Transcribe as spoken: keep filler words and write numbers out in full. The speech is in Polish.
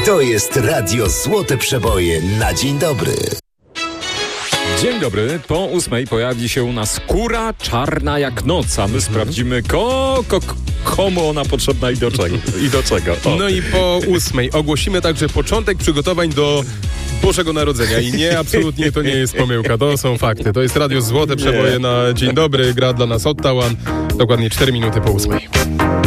To jest Radio Złote Przeboje na dzień dobry. Dzień dobry, po ósmej pojawi się u nas kura czarna jak noc, a my sprawdzimy ko, ko, komu ona potrzebna i do czego. I do czego. O. No i po ósmej ogłosimy także początek przygotowań do Bożego Narodzenia. I nie, absolutnie to nie jest pomyłka, to są fakty. To jest Radio Złote Przeboje na dzień dobry, gra dla nas Ottawa, dokładnie cztery minuty po ósmej.